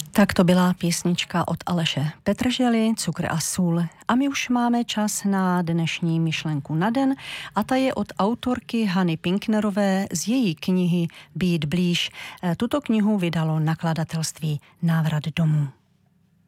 Tak to byla písnička od Aleše Petržely, Cukr a sůl. A my už máme čas na dnešní myšlenku na den a ta je od autorky Hany Pinknerové z její knihy Být blíž. Tuto knihu vydalo nakladatelství Návrat domů.